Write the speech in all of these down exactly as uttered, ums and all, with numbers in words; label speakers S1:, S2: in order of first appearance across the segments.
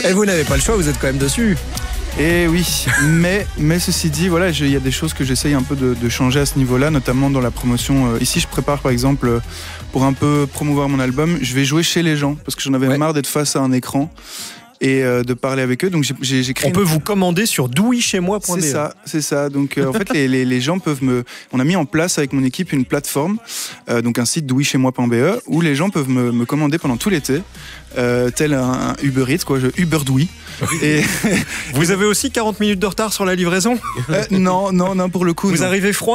S1: Et vous n'avez pas le choix, vous êtes quand même dessus.
S2: Et oui, mais, mais ceci dit, voilà, il y a des choses que j'essaye un peu de, de changer à ce niveau-là, notamment dans la promotion. Euh, ici, je prépare par exemple, euh, pour un peu promouvoir mon album, je vais jouer chez les gens, parce que j'en avais ouais. marre d'être face à un écran et euh, de parler avec eux. Donc j'ai, j'ai, j'ai créé
S1: On une... peut vous commander sur douy chez moi point b e.
S2: C'est ça, c'est ça. Donc euh, en fait, les, les, les gens peuvent me... On a mis en place avec mon équipe une plateforme, euh, donc un site douy chez moi point b e, où les gens peuvent me, me commander pendant tout l'été, euh, tel un, un Uber Eats, quoi, je Uber Douy. Et
S1: vous avez aussi quarante minutes de retard sur la livraison ?
S2: euh, Non, non, non, pour le coup.
S1: Vous
S2: non.
S1: arrivez froid ?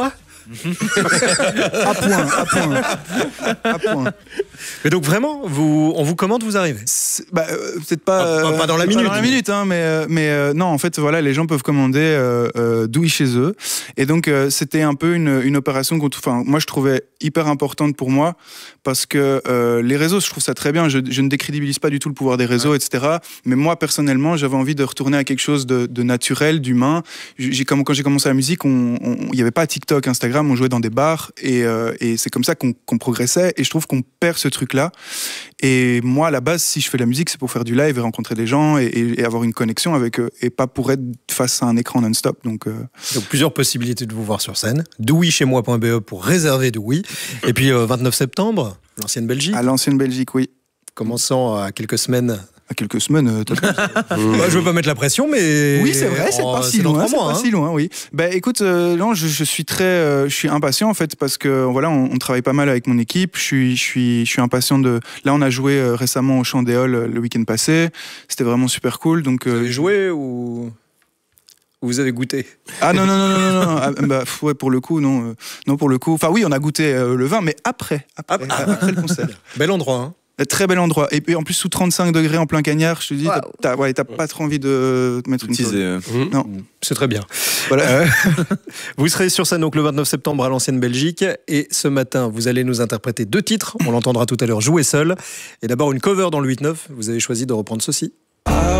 S2: à point, à point, à point.
S1: Mais donc vraiment, vous, on vous commande, vous arrivez.
S2: Bah, euh, peut-être pas,
S1: euh, pas, pas dans la minute.
S2: Pas dans la minute, hein, mais mais euh, non, en fait, voilà, les gens peuvent commander euh, euh, douille chez eux, et donc euh, c'était un peu une, une opération qu'on, enfin, moi je trouvais hyper importante pour moi parce que euh, les réseaux, je trouve ça très bien. Je, je ne décrédibilise pas du tout le pouvoir des réseaux, ouais. et cetera. Mais moi personnellement, j'avais envie de retourner à quelque chose de, de naturel, d'humain. J'ai, quand j'ai commencé la musique, il n'y avait pas TikTok, Instagram. On jouait dans des bars et, euh, et c'est comme ça qu'on, qu'on progressait, et je trouve qu'on perd ce truc-là. Et moi, à la base, si je fais de la musique, c'est pour faire du live et rencontrer des gens et, et, et avoir une connexion avec eux, et pas pour être face à un écran non-stop. Donc, euh...
S1: donc plusieurs possibilités de vous voir sur scène. douy chez moi point b e pour réserver Douy. Et puis euh, vingt-neuf septembre, l'ancienne Belgique.
S2: À l'ancienne Belgique, oui.
S1: Commençant à quelques semaines.
S2: À quelques semaines, euh,
S1: bah, je veux pas mettre la pression, mais
S2: oui, c'est vrai, c'est oh, pas si
S1: c'est
S2: loin, c'est
S1: mois,
S2: pas
S1: hein.
S2: si loin, oui. Bah écoute, euh, non, je, je suis très, euh, je suis impatient en fait parce que voilà, on, on travaille pas mal avec mon équipe. Je suis, je suis, je suis impatient de. Là, on a joué euh, récemment au Chant des Halles euh, le week-end passé. C'était vraiment super cool. Donc,
S1: euh, vous avez joué ou vous avez goûté?
S2: Ah non non non non non, non. Ah, bah ouais, pour le coup non, euh, non pour le coup. Enfin oui, on a goûté euh, le vin, mais après, après, ah, après le concert.
S1: Bel endroit, hein.
S2: Très bel endroit. Et puis en plus sous trente-cinq degrés en plein cagnard, je te dis, wow. t'as, t'as, ouais, t'as pas trop envie de te mettre une pause.
S3: Euh...
S2: Non,
S1: c'est très bien. Voilà. Euh, vous serez sur scène donc le vingt-neuf septembre à l'ancienne Belgique, et ce matin vous allez nous interpréter deux titres. On l'entendra tout à l'heure, Jouer seul, et d'abord une cover dans le huit neuf. Vous avez choisi de reprendre ceci.
S4: I